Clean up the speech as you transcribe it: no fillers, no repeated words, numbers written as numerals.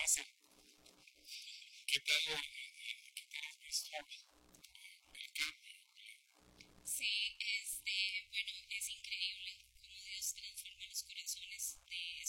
fácil. ¿Qué tal has visto el cambio? Sí, bueno, es increíble cómo Dios transforma los corazones de